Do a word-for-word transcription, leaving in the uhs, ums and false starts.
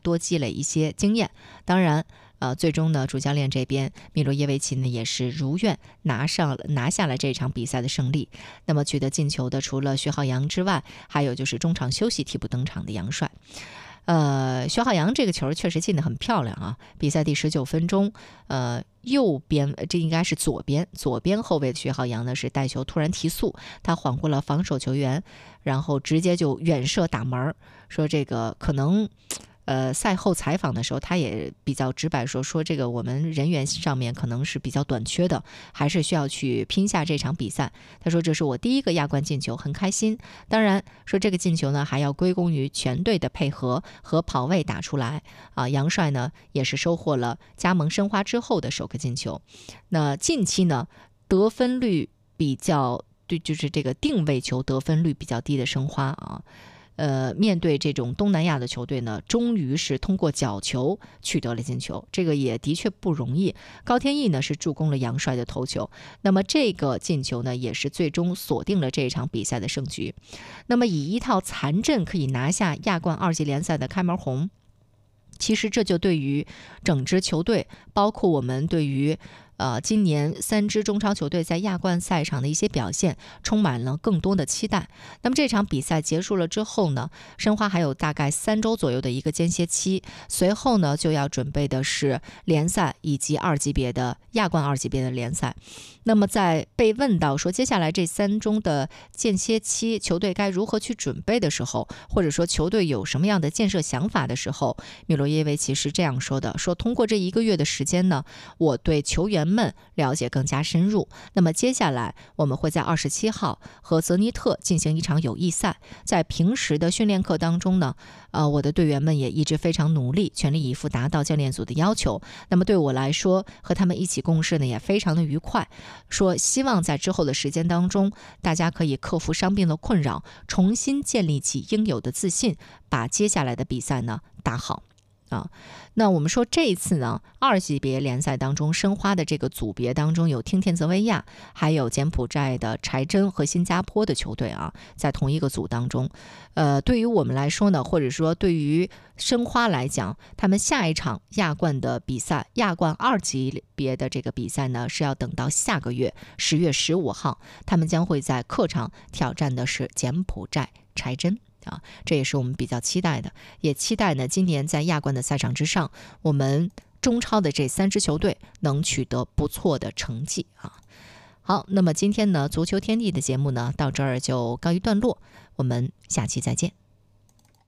多积累一些经验。当然，呃，最终呢，主教练这边米罗耶维奇呢也是如愿拿上拿下了这场比赛的胜利。那么取得进球的除了徐浩洋之外，还有就是中场休息替补登场的杨帅。呃，徐浩洋这个球确实进得很漂亮啊！比赛第十九分钟，呃，右边这应该是左边左边后卫的徐浩洋呢是带球突然提速，他晃过了防守球员，然后直接就远射打门，说这个可能。呃，赛后采访的时候，他也比较直白说，说这个我们人员上面可能是比较短缺的，还是需要去拼下这场比赛。他说这是我第一个亚冠进球，很开心。当然说这个进球呢，还要归功于全队的配合和跑位打出来啊。杨帅呢也是收获了加盟申花之后的首个进球。那近期呢，得分率比较对，就是这个定位球得分率比较低的申花啊。呃，面对这种东南亚的球队呢，终于是通过角球取得了进球，这个也的确不容易。高天意呢是助攻了杨帅的头球，那么这个进球呢也是最终锁定了这场比赛的胜局。那么以一套残阵可以拿下亚冠二级联赛的开门红，其实这就对于整支球队，包括我们对于呃，今年三支中超球队在亚冠赛场的一些表现，充满了更多的期待。那么这场比赛结束了之后呢，申花还有大概三周左右的一个间歇期，随后呢就要准备的是联赛以及二级别的亚冠二级别的联赛。那么在被问到说接下来这三周的间歇期球队该如何去准备的时候，或者说球队有什么样的建设想法的时候，米罗耶维奇是这样说的，说通过这一个月的时间呢，我对球员们了解更加深入。那么接下来我们会在二十七号和泽尼特进行一场友谊赛，在平时的训练课当中呢，呃，我的队员们也一直非常努力，全力以赴达到教练组的要求。那么对我来说，和他们一起共事呢也非常的愉快。说希望在之后的时间当中，大家可以克服伤病的困扰，重新建立起应有的自信，把接下来的比赛呢打好。啊，那我们说这一次呢，二级别联赛当中，申花的这个组别当中有听天泽维亚，还有柬埔寨的柴真和新加坡的球队啊，在同一个组当中。呃，对于我们来说呢，或者说对于申花来讲，他们下一场亚冠的比赛，亚冠二级别的这个比赛呢，是要等到下个月十月十五号，他们将会在客场挑战的是柬埔寨柴真。啊，这也是我们比较期待的，也期待呢，今年在亚冠的赛场之上，我们中超的这三支球队能取得不错的成绩啊。好，那么今天呢，足球天地的节目呢，到这儿就告一段落，我们下期再见。